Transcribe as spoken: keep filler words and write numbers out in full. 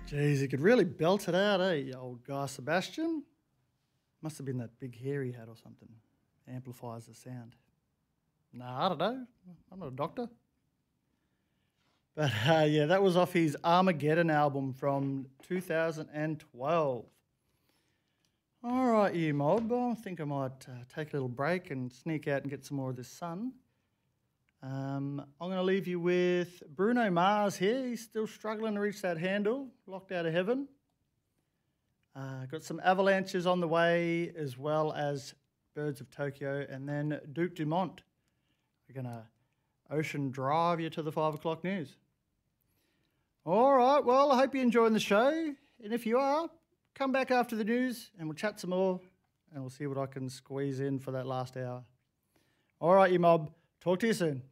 Jeez, he could really belt it out, eh, you old Guy Sebastian? Must have been that big hair he had or something. Amplifies the sound. Nah, I don't know. I'm not a doctor. But uh, yeah, that was off his Armageddon album from two thousand twelve. All right, you mob. I think I might uh, take a little break and sneak out and get some more of this sun. Um, I'm going to leave you with Bruno Mars here. He's still struggling to reach that handle, locked out of heaven. Uh, got some Avalanches on the way, as well as Birds of Tokyo, and then Duke Dumont. We're going to ocean drive you to the five o'clock news. All right, well, I hope you're enjoying the show. And if you are, come back after the news and we'll chat some more and we'll see what I can squeeze in for that last hour. All right, you mob. Talk to you soon.